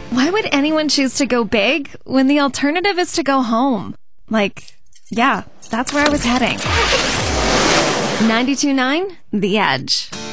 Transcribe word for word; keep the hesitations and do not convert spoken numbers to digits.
Why would anyone choose to go big when the alternative is to go home? Like, yeah, that's where I was heading. ninety-two point nine The Edge.